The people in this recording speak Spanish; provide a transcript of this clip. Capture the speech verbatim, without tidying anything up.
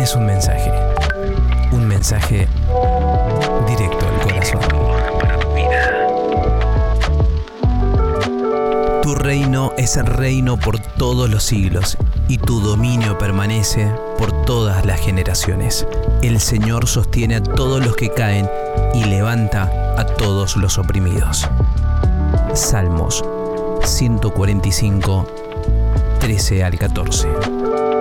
es un mensaje. Un mensaje directo al corazón. Tu reino es el reino por todos los siglos, y tu dominio permanece por todas las generaciones. El Señor sostiene a todos los que caen y levanta a todos los oprimidos. Salmos ciento cuarenta y cinco, trece al catorce.